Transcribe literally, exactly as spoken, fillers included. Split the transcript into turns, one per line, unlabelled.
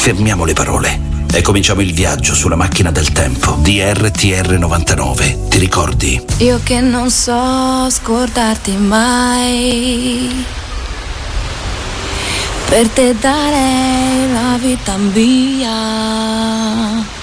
Fermiamo le parole e cominciamo il viaggio sulla macchina del tempo di R T R novantanove. Ti ricordi?
Io che non so scordarti mai, per te darei la vita mia.